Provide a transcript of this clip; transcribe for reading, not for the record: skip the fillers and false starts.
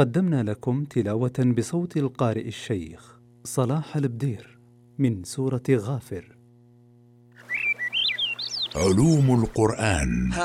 قدمنا لكم تلاوة بصوت القارئ الشيخ صلاح البدير من سورة غافر. علوم القرآن.